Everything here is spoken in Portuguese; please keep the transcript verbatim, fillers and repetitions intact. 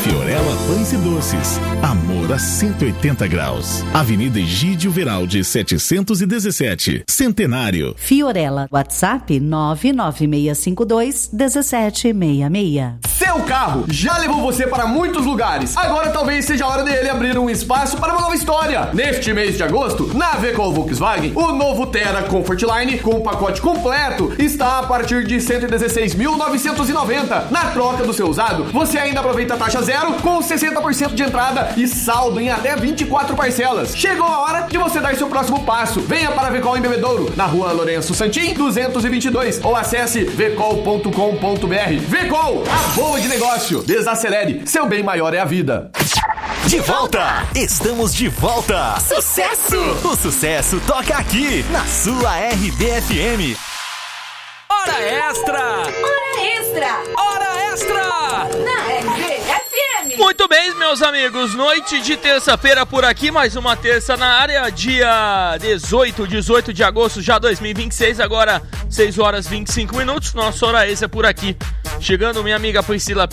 Fiorella Pães e Doces. Amor a cento e oitenta graus. Avenida Egídio Veraldi, setecentos e dezessete. Centenário. Fiorella. WhatsApp nove nove seis cinco dois um sete seis seis. Seu carro já levou você para muitos lugares. Agora talvez seja a hora dele abrir um espaço para uma nova história. Neste mês de agosto, na Vecol Volkswagen, o novo Terra Comfortline com o pacote completo está a partir de cento e dezesseis mil novecentos e noventa. Na troca do seu usado, você ainda aproveita a taxa zero com sessenta por cento de entrada e saldo em até vinte e quatro parcelas. Chegou a hora de você dar seu próximo passo. Venha para a Vecol em Bebedouro, na rua Lourenço Santim, duzentos e vinte e dois, ou acesse vecol ponto com ponto br. Vecol, a boa de negócio. Desacelere, seu bem maior é a vida. De volta! Estamos de volta! Sucesso! O sucesso toca aqui, na sua R B F M. Hora extra! Hora extra! Hora extra! Na R B F M! Muito bem, meus amigos, noite de terça-feira por aqui, mais uma terça na área, dia dezoito, dezoito de agosto, já dois mil e vinte e seis, agora seis horas e vinte e cinco minutos, nossa hora extra por aqui. Chegando minha amiga Priscila